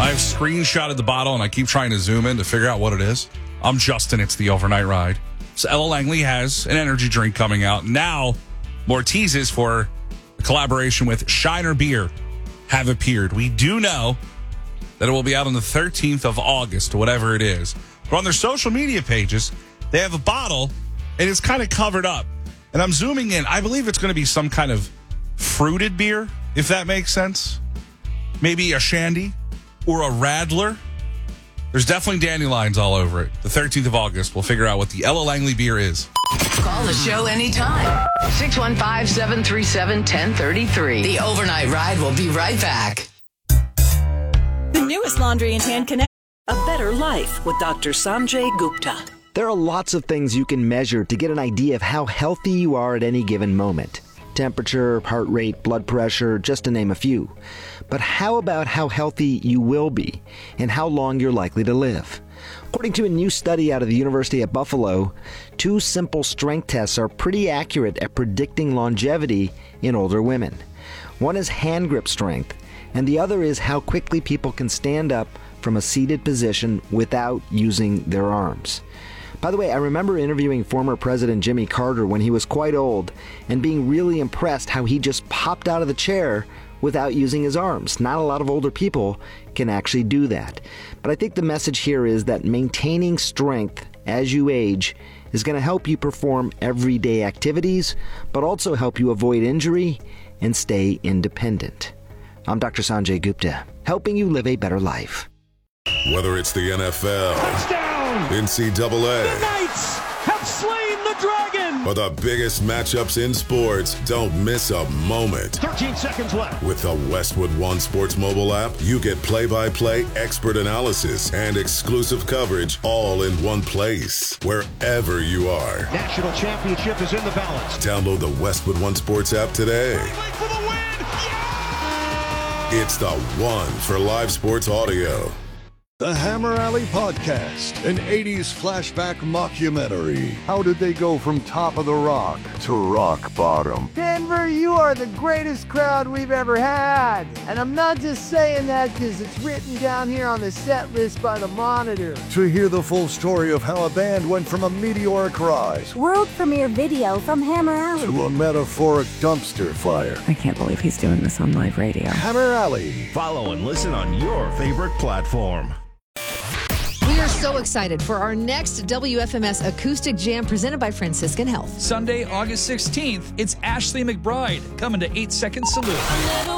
I've screenshotted the bottle, and I keep trying to zoom in to figure out what it is. I'm Justin. It's the Overnight Ride. So Ella Langley has an energy drink coming out. Now, more teases for a collaboration with Shiner Beer have appeared. We do know that it will be out on the 13th of August, whatever it is. But on their social media pages, they have a bottle, and it's kind of covered up. And I'm zooming in. I believe it's going to be some kind of fruited beer, if that makes sense. Maybe a shandy or a radler. There's definitely dandelions all over it. The 13th of August, we'll figure out what the Ella Langley beer is. Call the show anytime. 615-737-1033. The Overnight Ride will be right back. The newest Laundry and Hand Connect. A better life with Dr. Sanjay Gupta. There are lots of things you can measure to get an idea of how healthy you are at any given moment. Temperature, heart rate, blood pressure, just to name a few. But how about how healthy you will be and how long you're likely to live? According to a new study out of the University at Buffalo, 2 simple strength tests are pretty accurate at predicting longevity in older women. One is hand grip strength, and the other is how quickly people can stand up from a seated position without using their arms. By the way, I remember interviewing former President Jimmy Carter when he was quite old and being really impressed how he just popped out of the chair without using his arms. Not a lot of older people can actually do that. But I think the message here is that maintaining strength as you age is going to help you perform everyday activities, but also help you avoid injury and stay independent. I'm Dr. Sanjay Gupta, helping you live a better life. Whether it's the NFL, touchdown, NCAA, the Knights have slain the dragon, or the biggest matchups in sports, don't miss a moment. 13 seconds left. With the Westwood One Sports mobile app, you get play-by-play expert analysis and exclusive coverage all in one place, wherever you are. National championship is in the balance. Download the Westwood One Sports app today. For the win! Yeah! It's the one for live sports audio. The Hammer Alley Podcast, an 80s flashback mockumentary. How did they go from top of the rock to rock bottom? Denver, you are the greatest crowd we've ever had. And I'm not just saying that because it's written down here on the set list by the Monitor. To hear the full story of how a band went from a meteoric rise, world premiere video from Hammer Alley, to a metaphoric dumpster fire. I can't believe he's doing this on live radio. Hammer Alley. Follow and listen on your favorite platform. We are so excited for our next WFMS Acoustic Jam presented by Franciscan Health. Sunday, August 16th, it's Ashley McBride coming to 8 Second Salute.